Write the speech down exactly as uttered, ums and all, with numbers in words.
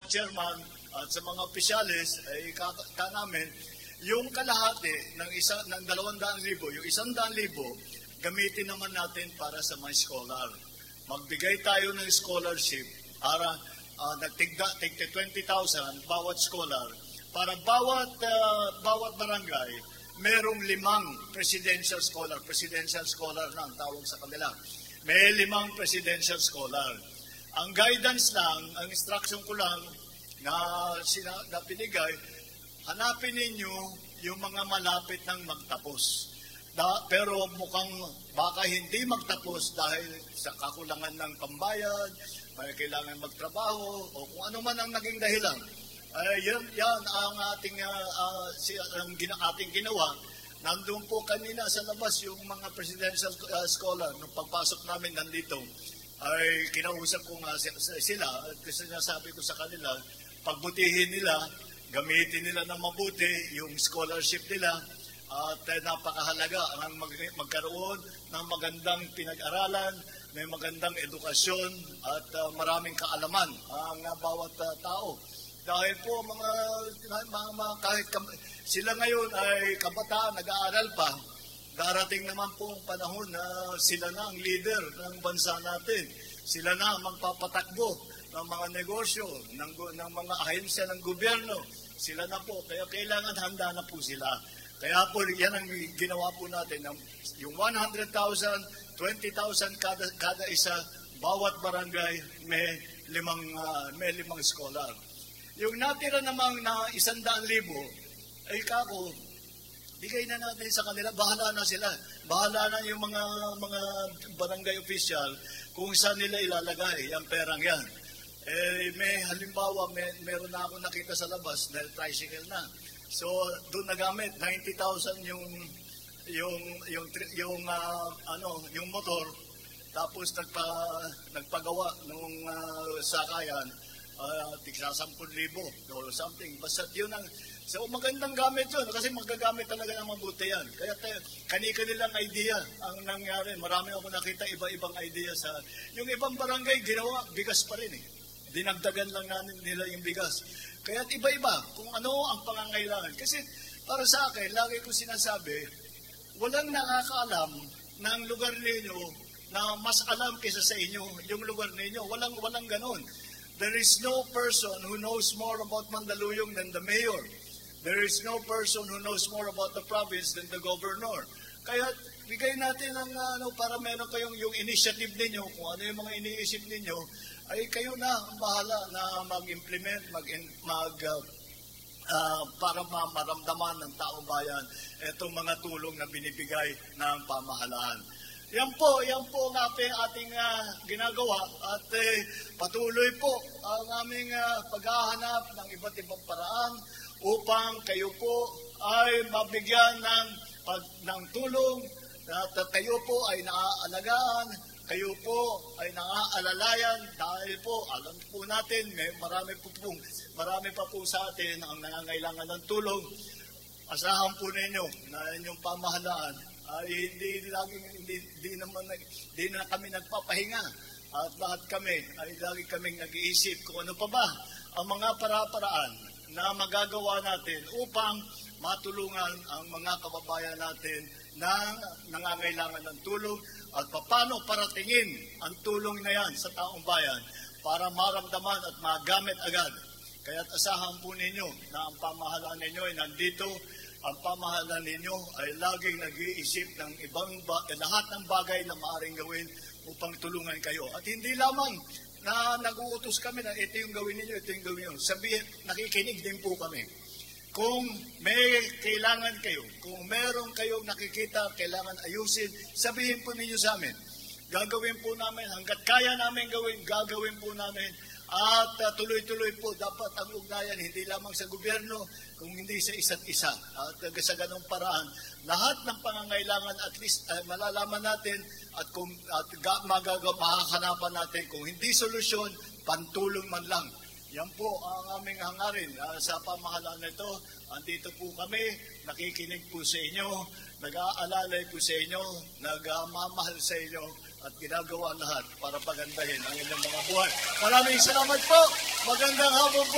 chairman at sa mga opisyalis ay ka, ka namin, yung kalahati ng isa ng dalawang daang libo, yung isang daang libo, gamitin naman natin para sa mga scholar. Magbigay tayo ng scholarship para uh, nagtigda tigda twenty thousand bawat scholar para bawat uh, bawat barangay merong limang presidential scholar. Presidential scholar na ang tawag sa kanila. May limang presidential scholar. Ang guidance lang, ang instruction ko lang na, sina, na pinigay, hanapin ninyo yung mga malapit ng magtapos. Da, pero mukhang baka hindi magtapos dahil sa kakulangan ng pambayad, may kailangan magtrabaho, o kung ano man ang naging dahilan. Uh, yan, yan ang ating, uh, uh, si, ang gina, ating ginawa. Nandun po kanina sa labas yung mga presidential uh, scholar. Nung pagpasok namin nandito, ay kinausap ko nga sila at sinasabi ko sa kanila, pagbutihin nila, gamitin nila ng mabuti yung scholarship nila at uh, napakahalaga ang mag magkaroon ng magandang pinag-aralan, may magandang edukasyon at uh, maraming kaalaman ang uh, bawat uh, tao. Dahil po mga, mga, mga kahit sila ngayon ay kabataan, nag-aaral pa, darating naman po ang panahon na sila na ang leader ng bansa natin. Sila na ang magpapatakbo ng mga negosyo, ng, ng mga ahensya ng gobyerno. Sila na po, kaya kailangan handa na po sila. Kaya po yan ang ginawa po natin, yung one hundred thousand, twenty thousand kada, kada isa, bawat barangay may limang, uh, may limang scholar. Yung natira namang na isandaan libo, ay kako, bigay na natin sa kanila, bahala na sila. Bahala na yung mga mga barangay official kung saan nila ilalagay ang perang yan. Eh, may halimbawa, may, meron na ako nakita sa labas dahil tricycle na. So, doon nagamit, ninety thousand yung, yung, yung, yung, uh, ano, yung motor, tapos nagpa, nagpagawa ng uh, sakayan, Uh, tigsa sampung libo or something. Basta yun ang, so magandang gamit yun kasi magagamit talaga ng mabuti yan. Kaya kani-kanilang idea ang nangyari. Marami ako nakita iba-ibang idea sa, yung ibang barangay ginawa, bigas pa rin eh. Dinagdagan lang namin nila yung bigas. Kaya iba-iba kung ano ang pangangailangan. Kasi para sa akin, lagi ko sinasabi, walang nakakaalam ng lugar ninyo na mas alam kaysa sa inyo yung lugar ninyo. Walang, walang ganon. There is no person who knows more about Mandaluyong than the mayor. There is no person who knows more about the province than the governor. Kaya bigay natin ang ano, para meron kayong yung initiative ninyo, kung ano yung mga iniisip ninyo, ay kayo na ang bahala na mag-implement, mag, mag uh, uh, para maramdaman ng taong bayan itong mga tulong na binibigay ng pamahalaan. Yan po, yan po ang ating uh, ginagawa at eh, patuloy po ang aming uh, paghahanap ng iba't ibang paraan upang kayo po ay mabigyan ng, pag, ng tulong at kayo po ay naaalagaan, kayo po ay naaalalayan dahil po alam po natin may marami po pong, marami pa po sa atin ang nangangailangan ng tulong. Asahan po ninyo na inyong pamahalaan ay hindi laging hindi, hindi naman hindi na kami nagpapahinga at lahat kami ay lagi kaming nag-iisip kung ano pa ba ang mga para-paraan na magagawa natin upang matulungan ang mga kababayan natin na nangangailangan ng tulong at paano paratingin ang tulong na yan sa taong bayan para maramdaman at magamit agad. Kaya asahan po ninyo na ang pamahalaan ninyo ay nandito. Ang pamahalaan ninyo ay laging nag-iisip ng ibang ba- lahat ng bagay na maaaring gawin upang tulungan kayo. At hindi lamang na nag-uutos kami na ito yung gawin ninyo, ito yung gawin ninyo. Sabihin, nakikinig din po kami. Kung may kailangan kayo, kung meron kayong nakikita, kailangan ayusin, sabihin po ninyo sa amin. Gagawin po namin, hanggat kaya namin gawin, gagawin po namin. At uh, tuloy-tuloy po dapat ang ugnayan hindi lamang sa gobyerno, kung hindi sa isa't isa. At uh, sa ganong paraan, lahat ng pangangailangan at least uh, malalaman natin at kung at magagawa mahahanapan natin kung hindi solusyon, pantulong man lang. Yan po ang aming hangarin uh, sa pamahalaan nito. Andito po kami, nakikinig po sa inyo, nag-aalalay po sa inyo, nagmamahal sa inyo, at ginagawa lahat para pagandahin ang inyong mga buhay. Maraming salamat po. Magandang hapon po.